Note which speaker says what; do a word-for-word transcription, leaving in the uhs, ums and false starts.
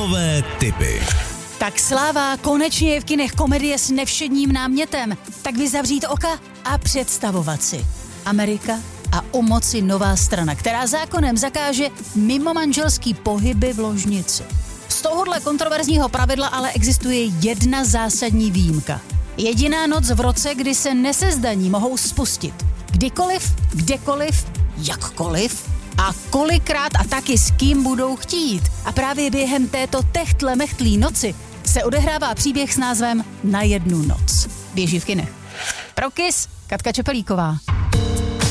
Speaker 1: Filmové tipy.
Speaker 2: Tak sláva, konečně je v kinech komedie s nevšedním námětem. Tak vyzavřít oka a představovat si. Amerika a u moci nová strana, která zákonem zakáže mimo manželský pohyby v ložnici. Z tohohle kontroverzního pravidla ale existuje jedna zásadní výjimka. Jediná noc v roce, kdy se nesezdaní mohou spustit. Kdykoliv, kdekoliv, jakkoliv a kolikrát a taky s kým budou chtít. A právě během této techtle mechtlý noci se odehrává příběh s názvem Na jednu noc. Běží v kinech. Pro Kiss, Katka Čepelíková.